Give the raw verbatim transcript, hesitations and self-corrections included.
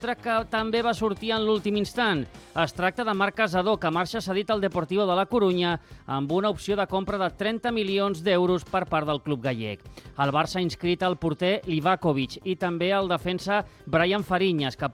que també va sortir en l'últim instant. Es tracta de Marc Casador, que marxa cedit al Deportivo de la Corunya amb una opció de compra de trenta milions d'euros per part del club gallec. El Barça ha inscrit el porter Livakovic i també el defensa Brian Fariñas, que